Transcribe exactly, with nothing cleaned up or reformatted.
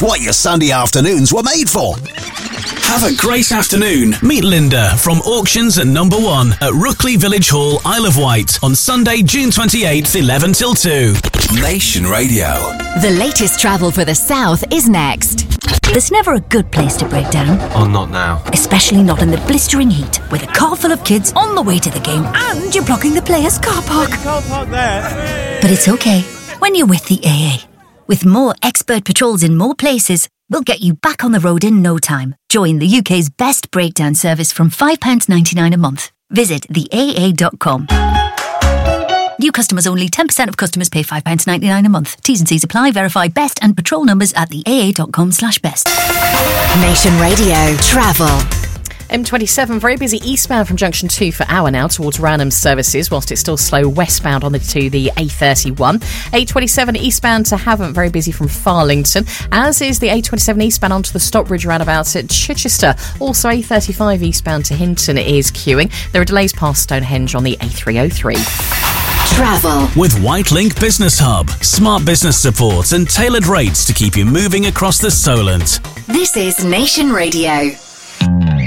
what your Sunday afternoons were made for. Have a great afternoon. Meet Linda from Auctions at Number One at Rookley Village Hall, Isle of Wight on Sunday, June twenty-eighth, eleven till two. Nation Radio. The latest travel for the South is next. There's never a good place to break down. Oh, not now. Especially not in the blistering heat, with a car full of kids on the way to the game and you're blocking the players' car park. Car park there. But it's okay when you're with the A A. With more expert patrols in more places, we'll get you back on the road in no time. Join the U K's best breakdown service from five pounds ninety-nine a month. Visit the A A dot com. New customers only. ten percent of customers pay five pounds ninety-nine a month. T's and C's apply. Verify best and patrol numbers at the A A dot com slash best. Nation Radio Travel. M twenty-seven, very busy eastbound from Junction two for hour now towards Ranham services, whilst it's still slow westbound on the to the A thirty-one. A twenty-seven eastbound to Havant, very busy from Farlington, as is the A twenty-seven eastbound onto the Stockbridge roundabout at Chichester. Also A thirty-five eastbound to Hinton is queuing. There are delays past Stonehenge on the A three oh three. Travel with Whitelink Business Hub. Smart business support and tailored rates to keep you moving across the Solent. This is Nation Radio.